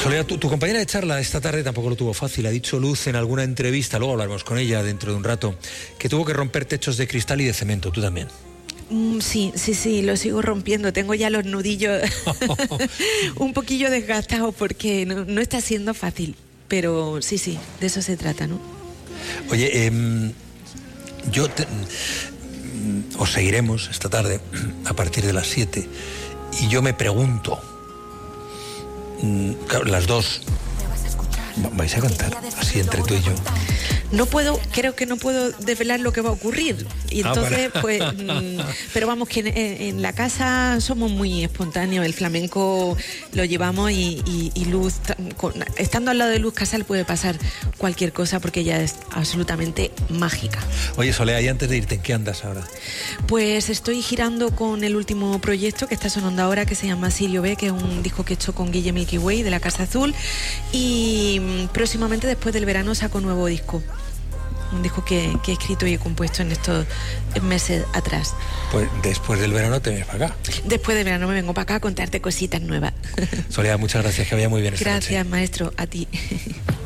Soledad, tu compañera de charla esta tarde tampoco lo tuvo fácil. Ha dicho Luz en alguna entrevista, luego hablaremos con ella dentro de un rato, que tuvo que romper techos de cristal y de cemento. ¿Tú también? Sí, lo sigo rompiendo. Tengo ya los nudillos un poquillo desgastados porque no está siendo fácil. Pero sí, de eso se trata, ¿no? Oye, os seguiremos esta tarde a partir de las 7 y yo me pregunto, claro, las dos vais a cantar así entre tú y yo. Creo que no puedo desvelar lo que va a ocurrir. Y entonces, pero vamos, que en la casa somos muy espontáneos. El flamenco lo llevamos y Luz, estando al lado de Luz Casal puede pasar cualquier cosa porque ella es absolutamente mágica. Oye, Soledad, y antes de irte, ¿en qué andas ahora? Pues estoy girando con el último proyecto que está sonando ahora, que se llama Sirio B, que es un disco que he hecho con Guille Milky Way de la Casa Azul, y próximamente después del verano saco un nuevo disco. Un disco que he escrito y he compuesto en estos meses atrás. Pues después del verano te vienes para acá. Después del verano me vengo para acá a contarte cositas nuevas. Soledad, muchas gracias, que vaya muy bien esta noche. Gracias, maestro, a ti.